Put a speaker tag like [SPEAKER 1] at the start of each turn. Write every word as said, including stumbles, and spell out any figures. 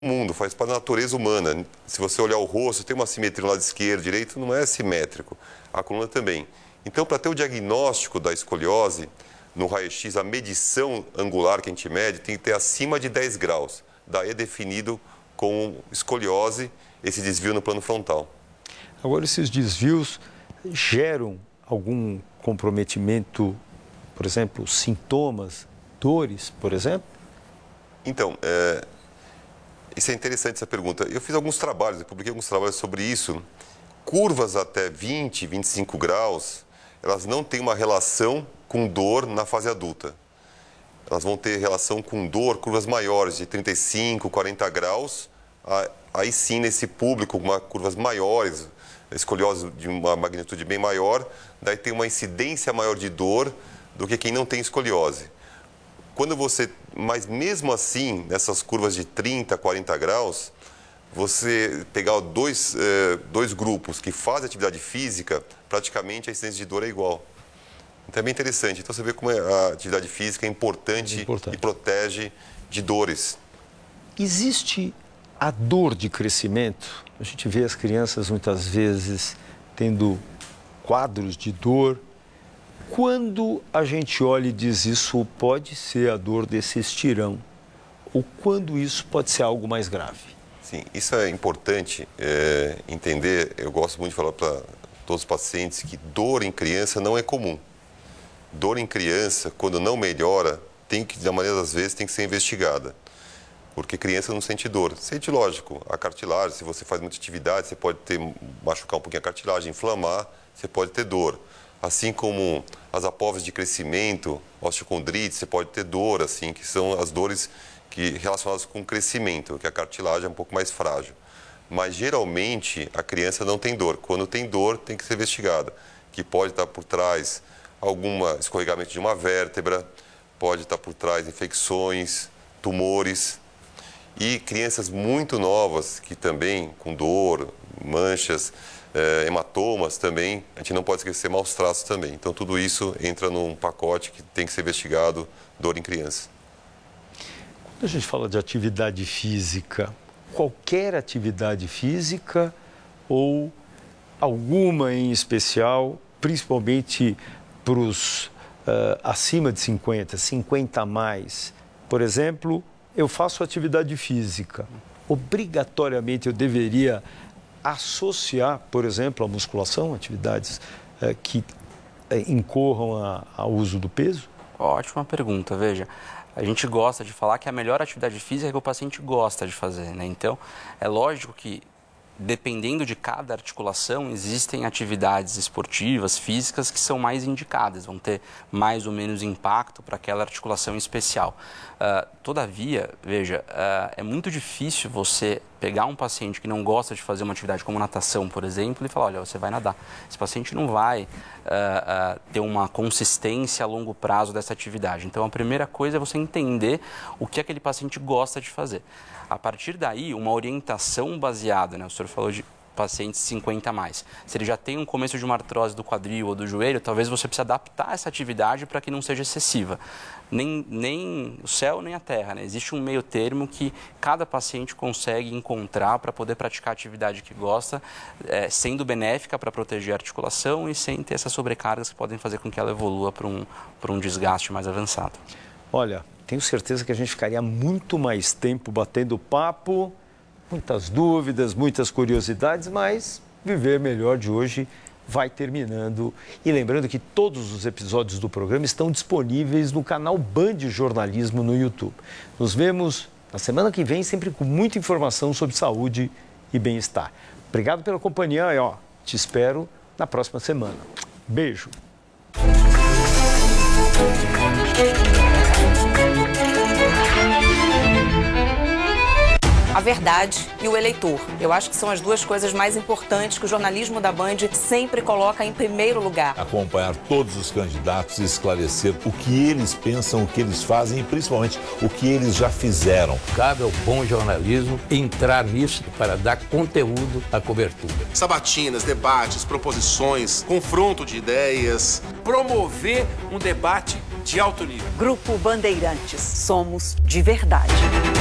[SPEAKER 1] mundo, faz parte da natureza humana. Se você olhar o rosto, tem uma simetria no lado esquerdo, direito, não é simétrico. A coluna também. Então, para ter o diagnóstico da escoliose, no raio-x, a medição angular que a gente mede tem que ter acima de dez graus. Daí é definido com escoliose esse desvio no plano frontal.
[SPEAKER 2] Agora, esses desvios geram algum comprometimento, por exemplo, sintomas, dores, por exemplo?
[SPEAKER 1] Então, é... isso é interessante essa pergunta. Eu fiz alguns trabalhos, eu publiquei alguns trabalhos sobre isso. Curvas até vinte, vinte e cinco graus, elas não têm uma relação com dor na fase adulta. Elas vão ter relação com dor, curvas maiores, de trinta e cinco, quarenta graus. Aí sim, nesse público, uma, curvas maiores, escoliose de uma magnitude bem maior, daí tem uma incidência maior de dor do que quem não tem escoliose. Quando você, mas mesmo assim, nessas curvas de trinta, quarenta graus, você pegar dois, eh, dois grupos que fazem atividade física, praticamente a incidência de dor é igual. Então é bem interessante. Então você vê como a atividade física é importante, é importante. E protege de dores.
[SPEAKER 2] Existe a dor de crescimento? A gente vê as crianças muitas vezes tendo quadros de dor. Quando a gente olha e diz isso pode ser a dor desse estirão, ou quando isso pode ser algo mais grave?
[SPEAKER 1] Sim, isso é importante é, entender. Eu gosto muito de falar para todos os pacientes que dor em criança não é comum. Dor em criança, quando não melhora, tem que, na maioria das vezes, tem que ser investigada. Porque criança não sente dor. Sente, lógico, a cartilagem, se você faz muita atividade, você pode ter, machucar um pouquinho a cartilagem, inflamar, você pode ter dor. Assim como as apófises de crescimento, osteocondrite, você pode ter dor, assim, que são as dores que, relacionadas com o crescimento, que a cartilagem é um pouco mais frágil. Mas, geralmente, a criança não tem dor. Quando tem dor, tem que ser investigada, que pode estar por trás algum escorregamento de uma vértebra, pode estar por trás infecções, tumores. E crianças muito novas, que também, com dor, manchas, É, hematomas também, a gente não pode esquecer maus traços também. Então, tudo isso entra num pacote que tem que ser investigado, dor em criança.
[SPEAKER 2] Quando a gente fala de atividade física, qualquer atividade física ou alguma em especial, principalmente para os uh, acima de cinquenta, cinquenta a mais. Por exemplo, eu faço atividade física. Obrigatoriamente eu deveria associar, por exemplo, a musculação, atividades eh, que eh, incorram a, ao uso do peso?
[SPEAKER 3] Ótima pergunta, veja. A gente gosta de falar que a melhor atividade física é que o paciente gosta de fazer, né? Então, é lógico que, dependendo de cada articulação, existem atividades esportivas, físicas, que são mais indicadas, vão ter mais ou menos impacto para aquela articulação especial. Uh, todavia, veja, uh, é muito difícil você pegar um paciente que não gosta de fazer uma atividade como natação, por exemplo, e falar, olha, você vai nadar. Esse paciente não vai uh, uh, ter uma consistência a longo prazo dessa atividade. Então, a primeira coisa é você entender o que aquele paciente gosta de fazer. A partir daí, uma orientação baseada, né? O senhor falou de pacientes cinquenta a mais. Se ele já tem um começo de uma artrose do quadril ou do joelho, talvez você precise adaptar essa atividade para que não seja excessiva. Nem, nem o céu, nem a terra, né? Existe um meio termo que cada paciente consegue encontrar para poder praticar a atividade que gosta, é, sendo benéfica para proteger a articulação e sem ter essas sobrecargas que podem fazer com que ela evolua para um, para um desgaste mais avançado.
[SPEAKER 2] Olha, tenho certeza que a gente ficaria muito mais tempo batendo papo, muitas dúvidas, muitas curiosidades, mas Viver Melhor de hoje vai terminando. E lembrando que todos os episódios do programa estão disponíveis no canal Band Jornalismo no YouTube. Nos vemos na semana que vem, sempre com muita informação sobre saúde e bem-estar. Obrigado pela companhia e ó, te espero na próxima semana. Beijo!
[SPEAKER 4] A verdade e o eleitor. Eu acho que são as duas coisas mais importantes que o jornalismo da Band sempre coloca em primeiro lugar.
[SPEAKER 5] Acompanhar todos os candidatos e esclarecer o que eles pensam, o que eles fazem e principalmente o que eles já fizeram.
[SPEAKER 6] Cabe ao bom jornalismo entrar nisso para dar conteúdo à cobertura.
[SPEAKER 7] Sabatinas, debates, proposições, confronto de ideias.
[SPEAKER 8] Promover um debate de alto nível.
[SPEAKER 4] Grupo Bandeirantes. Somos de verdade.